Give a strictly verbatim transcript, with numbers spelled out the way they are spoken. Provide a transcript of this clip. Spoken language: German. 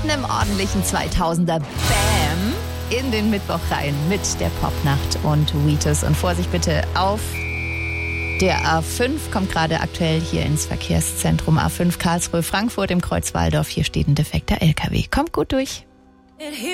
einem ordentlichen zweitausender Bam in den Mittwoch rein mit der Popnacht und Wheatus. Und Vorsicht bitte auf der A fünf, kommt gerade aktuell hier ins Verkehrszentrum A fünf Karlsruhe, Frankfurt im Kreuz Walldorf. Hier steht ein defekter L K W. Kommt gut durch.